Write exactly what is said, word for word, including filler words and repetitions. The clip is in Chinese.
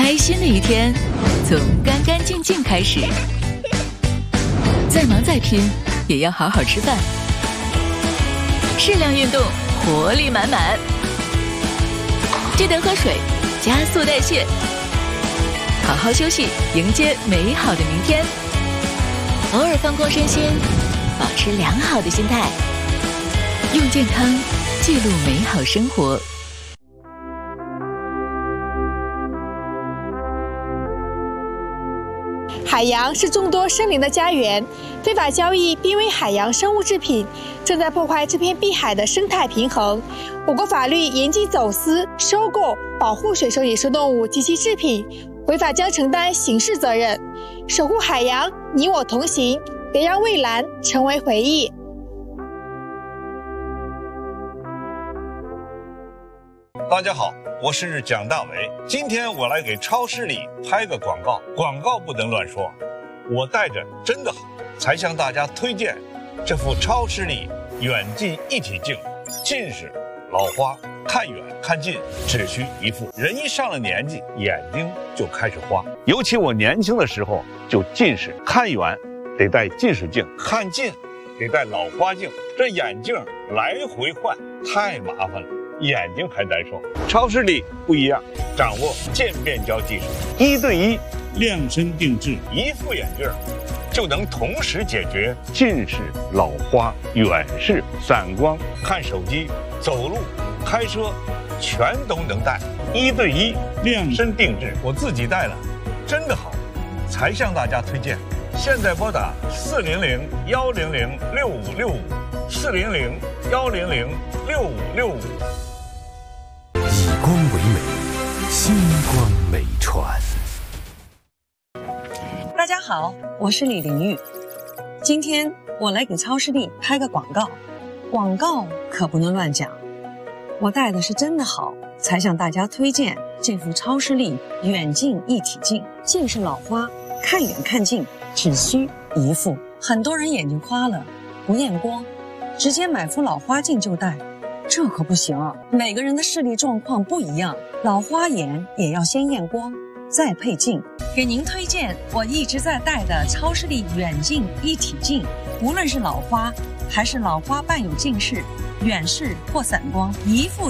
开心的一天从干干净净开始，再忙再拼也要好好吃饭，适量运动，活力满满。记得喝水，加速代谢，好好休息，迎接美好的明天。偶尔放空身心，保持良好的心态，用健康记录美好生活。 海洋是众多生灵的家园，非法交易濒危海洋生物制品正在破坏这片碧海的生态平衡。我国法律严禁走私、收购、保护水生野生动物及其制品，违法将承担刑事责任。守护海洋，你我同行，别让蔚蓝成为回忆。 大家好，我是蒋大为。今天我来给超市里拍个广告，广告不能乱说。我带着真的好，才向大家推荐这副超视力远近一体镜。近视、老花，看远看近只需一副。人一上了年纪，眼睛就开始花。尤其我年轻的时候就近视，看远得戴近视镜，看近得戴老花镜，这眼镜来回换太麻烦了。眼睛还难受，超视力不一样，掌握渐变焦技术，一对一量身定制，一副眼镜就能同时解决近视、老花、远视、散光，看手机、走路、开车，全都能戴，一对一量身定制。我自己戴了，真的好，才向大家推荐。现在拨打四零零幺零零六五六五，四零零幺零零六五六五。 以光为美，星光美传。 大家好，我是李玲玉。今天我来给超视力拍个广告，广告可不能乱讲。我带的是真的好，才向大家推荐这副超视力远近一体镜。近视老花，看远看近只需一副。很多人眼睛花了，不验光，直接买副老花镜就戴。这可不行啊，每个人的视力状况不一样，老花眼也要先验光，再配镜。给您推荐我一直在戴的超视力远近一体镜，无论是老花还是老花伴有近视、远视或散光，一副